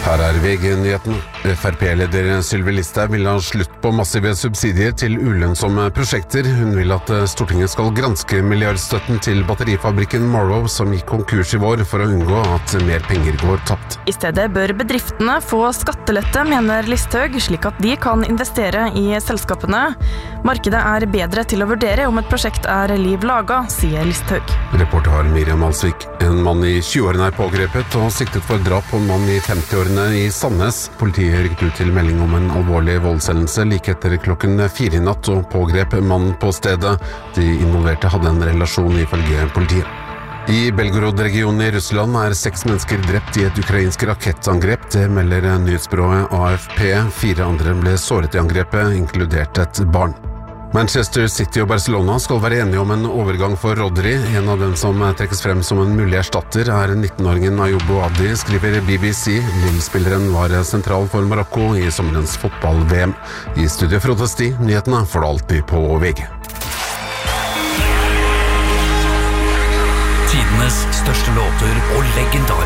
Her VG-nyheten. FrP-leder Sylvi Listhaug vil ha slutt på massive subsidier til ulønnsomme prosjekter. Hun vil at Stortinget skal granske milliardstøtten til batterifabrikken Morrow, som gikk konkurs i vår, for å unngå at mer penger går tapt. I stedet bør bedriftene få skattelette, mener Listhaug, slik at de kan investere i selskapene. Markedet er bedre til å vurdere om et prosjekt er liv laga, sier Listhaug. Reporter har Miriam Alsvik. En mann i 20-årene er pågrepet og siktet for drap på en mann i 50-årene i Sandnes. Politiet rykket ut til melding om en alvorlig voldshendelse like etter klokken 4 i natt og pågrep mannen på stedet. De involverte hadde en relasjon ifølge politiet. I Belgorod-regionen i Russland er 6 mennesker drept i et ukrainsk rakettangrep. Det melder nyhetsbyrået AFP. 4 andre ble såret i angrepet, inkludert et barn. Manchester City og Barcelona skal være enige om en overgang for Rodri. En av dem som trekkes frem som en mulig erstatter er 19-åringen Ayoub Adi, skriver BBC. Lille-spilleren var sentral for Marokko i sommerens fotball-VM. I studio Frode Sti, nyhetene får du alltid på VG. Tidenes største låter og legendariske